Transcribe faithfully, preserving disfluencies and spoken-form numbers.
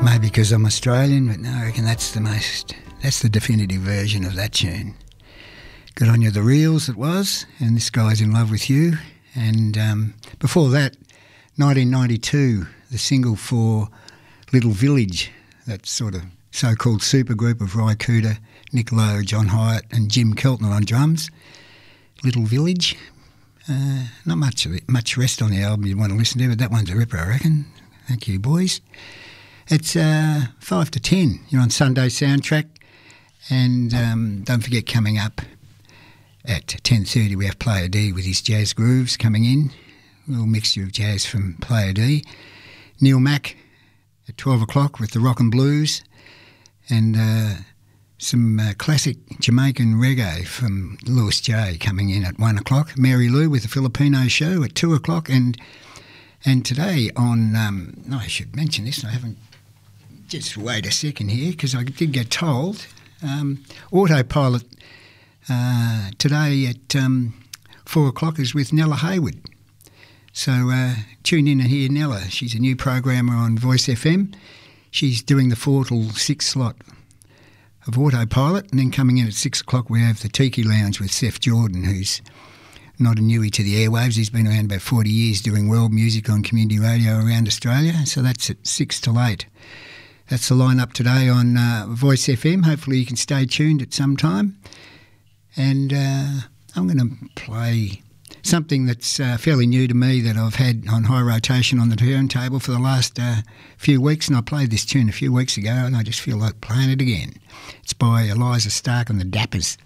Maybe because I'm Australian, but no, I reckon that's the most, that's the definitive version of that tune. Good on you, The Reels it was, and This Guy's in Love with You. And um, before that, nineteen ninety-two, the single for Little Village, that sort of so-called supergroup of Ry Cooder, Nick Lowe, John Hyatt and Jim Keltner on drums. Little Village. Uh, not much of it, much rest on the album you want to listen to, but that one's a ripper, I reckon. Thank you, boys. It's uh, five to ten. You're on Sunday Soundtrack. And um, don't forget, coming up at ten thirty we have Player D with his jazz grooves coming in. A little mixture of jazz from Player D. Neil Mack at twelve o'clock with the Rock and Blues. And uh, some uh, classic Jamaican reggae from Lewis J coming in at one o'clock. Mary Lou with the Filipino Show at two o'clock. And and today on, um, no, I should mention this, I haven't, just wait a second here, because I did get told, um, Autopilot uh, today at um, four o'clock is with Nella Haywood. So uh, tune in and hear Nella. She's a new programmer on Voice F M. She's doing the four till six slot of Autopilot, and then coming in at six o'clock we have the Tiki Lounge with Seth Jordan, who's not a newie to the airwaves. He's been around about forty years doing world music on community radio around Australia, so that's at six till eight. That's the lineup today on uh, Voice F M. Hopefully you can stay tuned at some time. And uh, I'm going to play something that's uh, fairly new to me that I've had on high rotation on the turntable for the last uh, few weeks, and I played this tune a few weeks ago and I just feel like playing it again. It's by Eliza Stark and the Dappers.